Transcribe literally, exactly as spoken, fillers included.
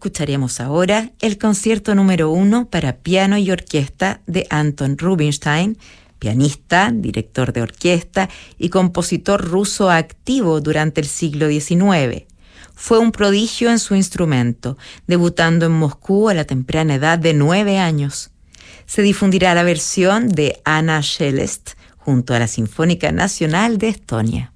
escucharemos ahora el concierto número uno para piano y orquesta de Anton Rubinstein, pianista, director de orquesta y compositor ruso activo durante el siglo diecinueve. Fue un prodigio en su instrumento, debutando en Moscú a la temprana edad de nueve años. Se difundirá la versión de Anna Shelest junto a la Sinfónica Nacional de Estonia.